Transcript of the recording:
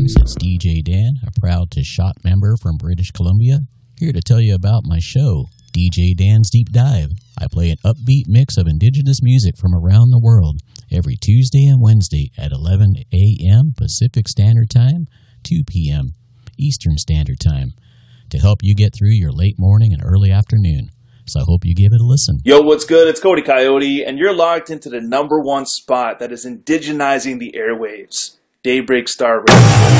Greetings, it's DJ Dan, a proud to shot member from British Columbia, here to tell you about my show, DJ Dan's Deep Dive. I play an upbeat mix of indigenous music from around the world every Tuesday and Wednesday at 11 a.m. Pacific Standard Time, 2 p.m. Eastern Standard Time, to help you get through your late morning and early afternoon. So I hope you give it a listen. Yo, what's good? It's Cody Coyote, and you're logged into the #1 spot that is indigenizing the airwaves. Daybreak Star Radio.